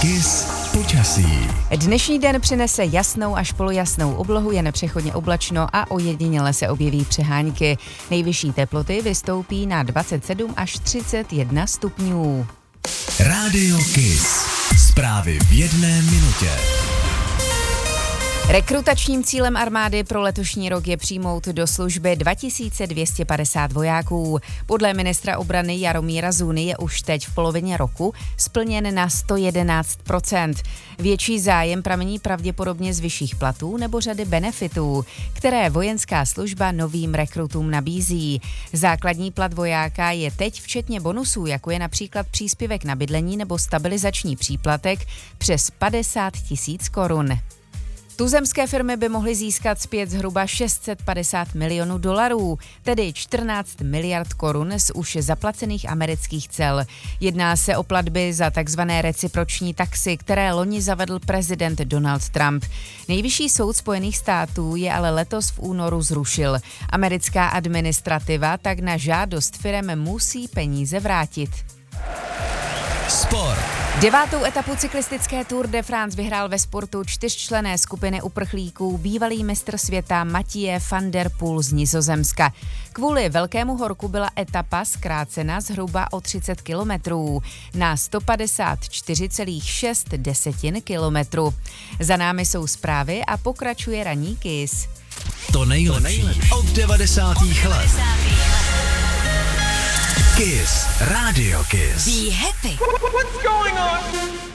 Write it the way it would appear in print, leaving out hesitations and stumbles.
KIS počasí. Dnešní den přinese jasnou až polojasnou oblohu, jen přechodně oblačno a ojediněle se objeví přehánky. Nejvyšší teploty vystoupí na 27 až 31 stupňů. Rádio KIS. Zprávy v jedné minutě. Rekrutačním cílem armády pro letošní rok je přijmout do služby 2250 vojáků. Podle ministra obrany Jaromíra Zůny je už teď v polovině roku splněn na 111%. Větší zájem pramení pravděpodobně z vyšších platů nebo řady benefitů, které vojenská služba novým rekrutům nabízí. Základní plat vojáka je teď včetně bonusů, jako je například příspěvek na bydlení nebo stabilizační příplatek, přes 50 000 korun. Tuzemské firmy by mohly získat zpět zhruba 650 milionů dolarů, tedy 14 miliard korun z už zaplacených amerických cel. Jedná se o platby za takzvané reciproční taxy, které loni zavedl prezident Donald Trump. Nejvyšší soud Spojených států je ale letos v únoru zrušil. Americká administrativa tak na žádost firem musí peníze vrátit. Sport. 9. etapu cyklistické Tour de France vyhrál ve sportu 4členné skupiny uprchlíků bývalý mistr světa Mathieu van der Poel z Nizozemska. Kvůli velkému horku byla etapa zkrácena zhruba o 30 kilometrů na 154,6 kilometru. Za námi jsou zprávy a pokračuje ranní KIS. To nejlepší od 90. let. KIS. Rádio KIS. Be happy. What's going on?